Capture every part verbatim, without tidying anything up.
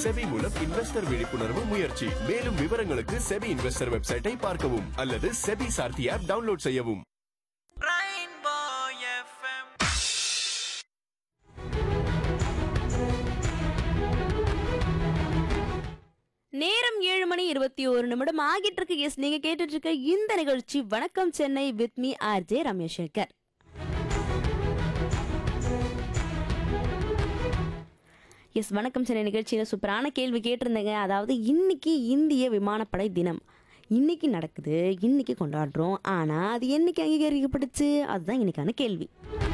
SEBI மூலம் investor விழிப்புணர்வு முயற்சி. மேலும் விவரங்களுக்கு செபி இன்வெஸ்டர் வெப்சைட்டை பார்க்கவும் அல்லது செபி சார்த்தி ஆப் டவுன்லோட் செய்யவும். நேரம் ஏழு மணி இருபத்தி ஒரு நிமிடம் ஆகிட்டு இருக்கு. எஸ், நீங்க கேட்டுட்டு இருக்க இந்த நிகழ்ச்சி வணக்கம் Chennai with me RJ Ramesh Sekar. S, வணக்கம் சென்னை நிகழ்ச்சியில் சூப்பரான கேள்வி கேட்டிருந்தேங்க. அதாவது இன்னைக்கு இந்திய விமானப்படை தினம் இன்னைக்கு நடக்குது, இன்னைக்கு கொண்டாடுறோம். ஆனால் அது என்னைக்கு அங்கீகரிக்கப்பட்டுச்சு, அதுதான் இன்னைக்கான கேள்வி.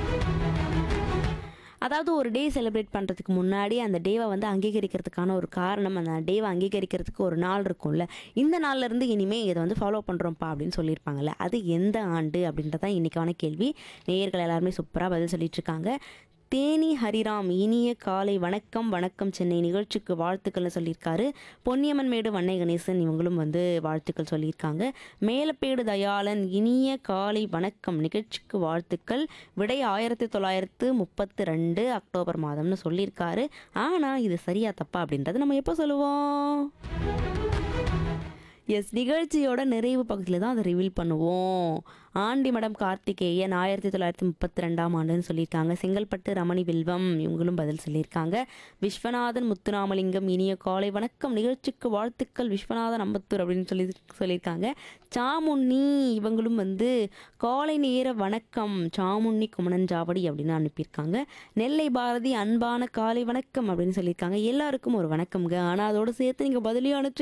அதாவது ஒரு டே செலிப்ரேட் பண்ணுறதுக்கு முன்னாடி அந்த டேவை வந்து அங்கீகரிக்கிறதுக்கான ஒரு காரணம், அந்த டேவை அங்கீகரிக்கிறதுக்கு ஒரு நாள் இருக்கும்ல, இந்த நாள்லேருந்து இனிமேல் இதை வந்து ஃபாலோ பண்ணுறோம்ப்பா அப்படின்னு சொல்லியிருப்பாங்கல்ல, அது எந்த ஆண்டு அப்படின்றதான் இன்றைக்கான கேள்வி. நேயர்கள் எல்லாருமே சூப்பராக பதில் சொல்லிட்டு இருக்காங்க. தேனி ஹரிராம் இனிய காலை வணக்கம் வணக்கம் சென்னை நிகழ்ச்சிக்கு வாழ்த்துக்கள்னு சொல்லியிருக்காரு. பொன்னியம்மன் மேடு வன்னை கணேசன் இவங்களும் வந்து வாழ்த்துக்கள் சொல்லியிருக்காங்க. மேலப்பேடு தயாளன் இனிய காலை வணக்கம் நிகழ்ச்சிக்கு வாழ்த்துக்கள். விடை ஆயிரத்தி தொள்ளாயிரத்து முப்பத்தி ரெண்டு அக்டோபர் மாதம்னு சொல்லியிருக்காரு. ஆனால் இது சரியா தப்பா அப்படின்றது நம்ம எப்போ சொல்லுவோம்? எஸ், நிகழ்ச்சியோட நிறைவு பகுதியில் தான் அதை ரிவீல் பண்ணுவோம். ஆண்டிமடம் கார்த்திகேயன் ஆயிரத்தி தொள்ளாயிரத்தி முப்பத்தி ரெண்டாம் ஆண்டுன்னு சொல்லியிருக்காங்க. செங்கல்பட்டு ரமணி வில்வம் இவங்களும் பதில் சொல்லியிருக்காங்க. விஸ்வநாதன் முத்துராமலிங்கம் இனிய காலை வணக்கம் நிகழ்ச்சிக்கு வாழ்த்துக்கள் விஸ்வநாதன் அம்பத்தூர் அப்படின்னு சொல்லி சொல்லியிருக்காங்க. சாமுண்ணி இவங்களும் வந்து காலை நேர வணக்கம் சாமுண்ணி குமணஞ்சாவடி அப்படின்னு அனுப்பியிருக்காங்க. நெல்லை பாரதி அன்பான காலை வணக்கம் அப்படின்னு சொல்லியிருக்காங்க. எல்லாருக்கும் ஒரு வணக்கம்ங்க. ஆனால் அதோடு சேர்த்து நீங்கள் பதிலையும் அனுப்பிச்சு